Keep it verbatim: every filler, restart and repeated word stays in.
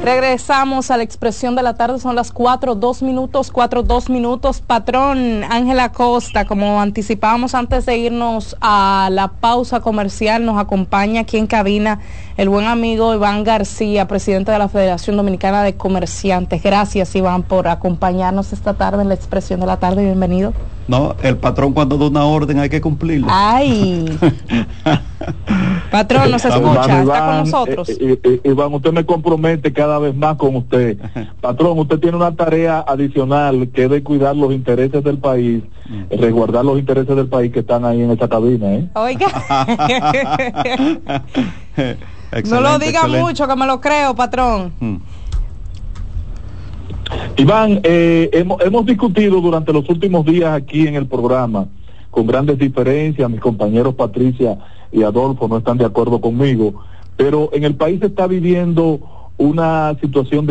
Regresamos a la expresión de la tarde, son las cuatro, dos minutos, cuatro, dos minutos. Patrón Ángela Costa, como anticipábamos antes de irnos a la pausa comercial, nos acompaña aquí en cabina el buen amigo Iván García, presidente de la Federación Dominicana de Comerciantes. Gracias, Iván, por acompañarnos esta tarde en la expresión de la tarde. Bienvenido. No, el patrón cuando da una orden hay que cumplirla. Ay. Patrón, ¿nos escucha? Iván, ¿Está con nosotros? Eh, eh, Iván, usted me compromete cada vez más con usted. Patrón, usted tiene una tarea adicional que es de cuidar los intereses del país, mm. resguardar los intereses del país que están ahí en esta cabina, ¿eh? Oiga. No lo diga excelente. Mucho, que me lo creo, patrón. Mm. Iván, eh, hemos, hemos discutido durante los últimos días aquí en el programa, con grandes diferencias, mis compañeros Patricia y Adolfo no están de acuerdo conmigo, pero en el país se está viviendo una situación de